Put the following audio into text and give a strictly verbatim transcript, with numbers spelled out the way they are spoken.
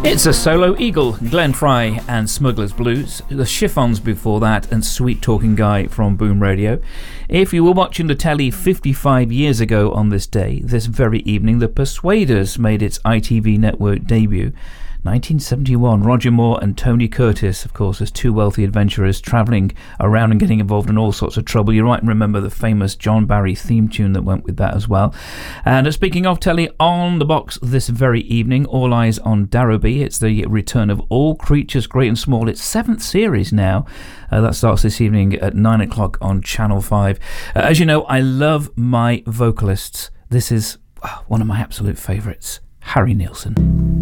It's a solo eagle, Glenn Fry and Smuggler's Blues, the Chiffons before that, and Sweet Talking Guy from Boom Radio. If you were watching the telly fifty-five years ago on this day, this very evening, The Persuaders made its I T V network debut. nineteen seventy-one, Roger Moore and Tony Curtis, of course, as two wealthy adventurers travelling around and getting involved in all sorts of trouble. You might remember the famous John Barry theme tune that went with that as well. And uh, speaking of telly, on the box this very evening, all eyes on Darrowby. It's the return of All Creatures Great and Small. It's seventh series now. Uh, that starts this evening at nine o'clock on Channel five. Uh, as you know, I love my vocalists. This is uh, one of my absolute favourites, Harry Nilsson.